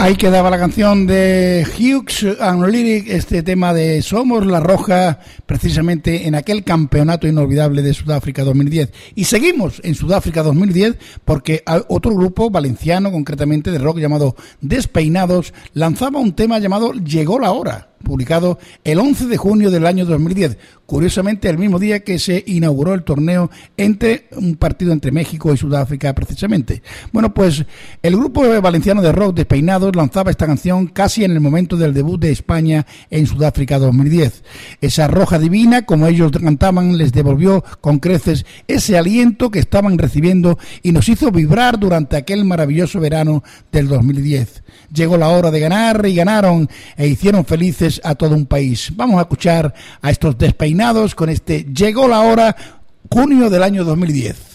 Ahí quedaba la canción de Hughes and Lyric, este tema de Somos la Roja, precisamente en aquel campeonato inolvidable de Sudáfrica 2010. Y seguimos en Sudáfrica 2010 porque otro grupo valenciano, concretamente de rock llamado Despeinados, lanzaba un tema llamado Llegó la Hora, publicado el 11 de junio del año 2010, curiosamente el mismo día que se inauguró el torneo un partido entre México y Sudáfrica precisamente. Bueno, pues el grupo valenciano de rock Despeinados lanzaba esta canción casi en el momento del debut de España en Sudáfrica 2010. Esa roja divina, como ellos cantaban, les devolvió con creces ese aliento que estaban recibiendo y nos hizo vibrar durante aquel maravilloso verano del 2010. Llegó la hora de ganar y ganaron e hicieron felices a todo un país. Vamos a escuchar a estos Despeinados con este Llegó la Hora, junio del año 2010.